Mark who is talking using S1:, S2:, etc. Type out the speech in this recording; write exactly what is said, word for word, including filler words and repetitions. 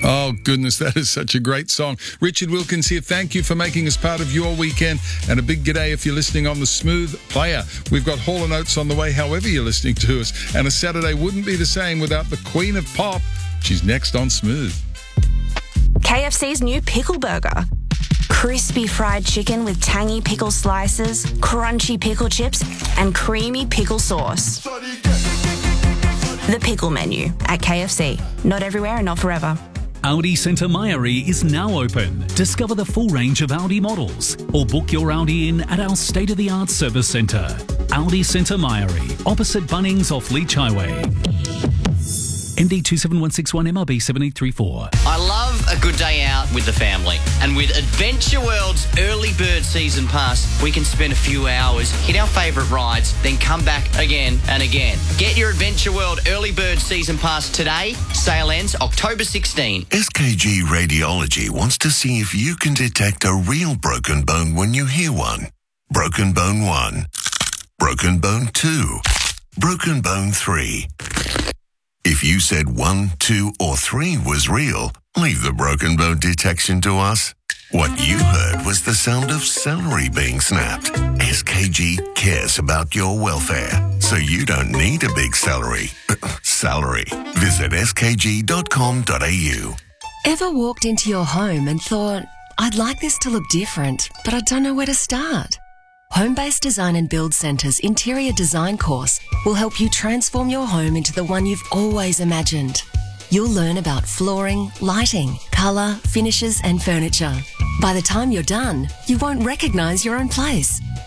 S1: Oh, goodness, that is such a great song. Richard Wilkins here. Thank you for making us part of your weekend. And a big g'day if you're listening on the Smooth Player. We've got Hall and Oates on the way, however you're listening to us. And a Saturday wouldn't be the same without the Queen of Pop. She's next on Smooth.
S2: K F C's new pickle burger. Crispy fried chicken with tangy pickle slices, crunchy pickle chips, and creamy pickle sauce. The pickle menu at K F C. Not everywhere and not forever.
S3: Audi Centre Mairie is now open. Discover the full range of Audi models or book your Audi in at our state-of-the-art service centre. Audi Centre Mairie, opposite Bunnings off Leach Highway. M D two seven one six one M R B seven eight three four.
S4: I love a good day out with the family. And with Adventure World's Early Bird Season Pass, we can spend a few hours, hit our favourite rides, then come back again and again. Get your Adventure World Early Bird Season Pass today. Sale ends October sixteenth.
S5: S K G Radiology wants to see if you can detect a real broken bone when you hear one. Broken bone one. Broken bone two. Broken bone three. If you said one, two, or three was real, leave the broken bone detection to us. What you heard was the sound of celery being snapped. S K G cares about your welfare, so you don't need a big celery. Salary. Visit s k g dot com dot a u.
S6: Ever walked into your home and thought, I'd like this to look different, but I don't know where to start? Home-Based Design and Build Centre's interior design course will help you transform your home into the one you've always imagined. You'll learn about flooring, lighting, colour, finishes and furniture. By the time you're done, you won't recognise your own place.